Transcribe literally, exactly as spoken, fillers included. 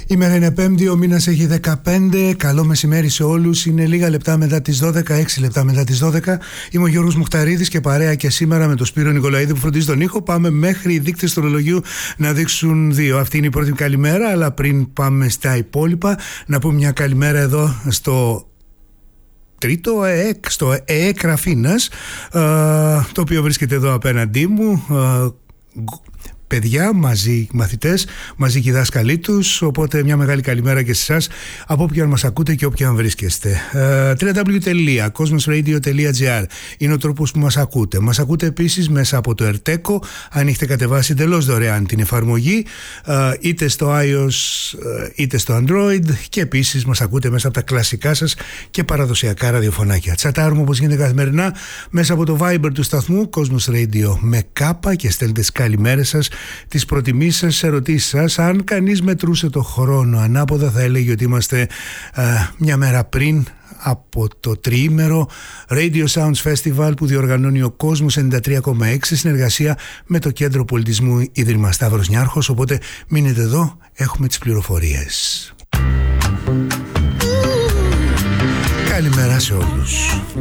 Η μέρα είναι Πέμπτη, ο μήνας έχει δεκαπέντε. Καλό μεσημέρι σε όλους. Είναι λίγα λεπτά μετά τις δώδεκα, έξι λεπτά μετά τις δώδεκα. Είμαι ο Γιώργος Μουχταρίδης και παρέα και σήμερα με τον Σπύρο Νικολαίδη που φροντίζει τον ήχο. Πάμε μέχρι οι δείκτες του ρολογιού να δείξουν δύο. Αυτή είναι η πρώτη καλημέρα, αλλά πριν πάμε στα υπόλοιπα, να πούμε μια καλημέρα εδώ στο τρίτο ΕΕΚ, στο ΕΕΚ Ραφίνας, το οποίο βρίσκεται εδώ απέναντί μου. Παιδιά μαζί, μαθητές, μαζί και οι δάσκαλοι τους. Οπότε μια μεγάλη καλημέρα και σε εσάς από όποιον μας ακούτε και όποιον βρίσκεστε. double-u double-u double-u τελεία cosmos radio τελεία gr είναι ο τρόπος που μας ακούτε. Μας ακούτε επίσης μέσα από το Ερτέκο, αν έχετε κατεβάσει εντελώς δωρεάν την εφαρμογή, είτε στο iOS είτε στο Android, και επίσης μας ακούτε μέσα από τα κλασικά σας και παραδοσιακά ραδιοφωνάκια. Τσατάρουμε όπως γίνεται καθημερινά μέσα από το Viber του σταθμού Cosmos Radio με κάπα και στέλνετε τις καλημέρες σας, τις προτιμήσεις σας, τις ερωτήσεις σας. Αν κανείς μετρούσε το χρόνο ανάποδα, θα έλεγε ότι είμαστε α, μια μέρα πριν από το τριήμερο Radio Sounds Festival που διοργανώνει ο Κόσμος ενενήντα τρία κόμμα έξι συνεργασία με το Κέντρο Πολιτισμού Ίδρυμα Σταύρος Νιάρχος. Οπότε μείνετε εδώ, έχουμε τις πληροφορίες. Καλημέρα σε όλους.